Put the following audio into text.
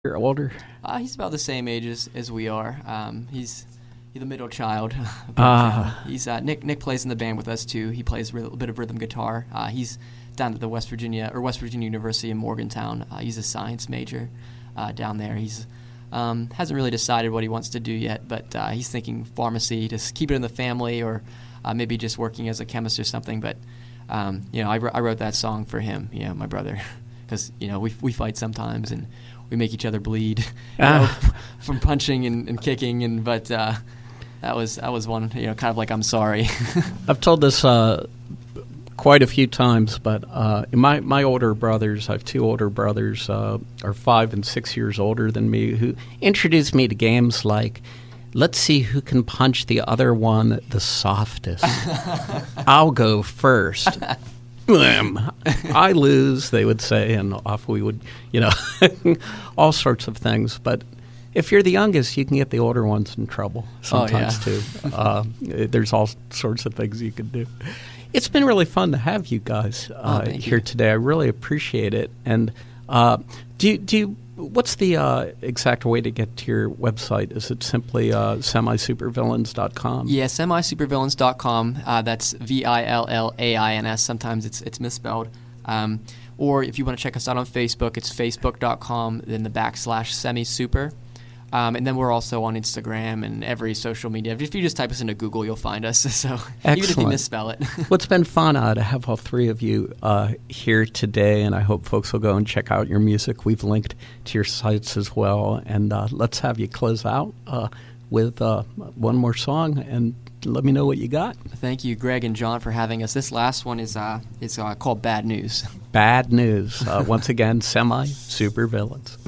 You're older? He's about the same age as we are. He's the middle child. He's Nick plays in the band with us too. He plays a bit of rhythm guitar. He's down at the West Virginia University in Morgantown. He's a science major down there. He's hasn't really decided what he wants to do yet, but he's thinking pharmacy, just keep it in the family, or maybe just working as a chemist or something. But I wrote that song for him, my brother, because we fight sometimes and we make each other bleed from punching and kicking, but that was one, kind of like I'm sorry. I've told this quite a few times, but my older brothers, I have two older brothers, are 5 and 6 years older than me, who introduced me to games like, let's see who can punch the other one the softest. I'll go first. I lose, they would say, and off we would, all sorts of things. But if you're the youngest, you can get the older ones in trouble sometimes too. There's all sorts of things you can do. It's been really fun to have you guys here today. I really appreciate it. And what's the exact way to get to your website? Is it simply semisupervillains.com? Yeah, semisupervillains.com. That's VILLAINS. Sometimes it's misspelled. Or if you want to check us out on Facebook, it's facebook.com, then the /semisuper. And then we're also on Instagram and every social media. If you just type us into Google, you'll find us. So even if you misspell it. Well, it's been fun to have all three of you here today, and I hope folks will go and check out your music. We've linked to your sites as well. And let's have you close out with one more song, and let me know what you got. Thank you, Greg and John, for having us. This last one is called Bad News. Bad News. Once again, Semi Supervillains.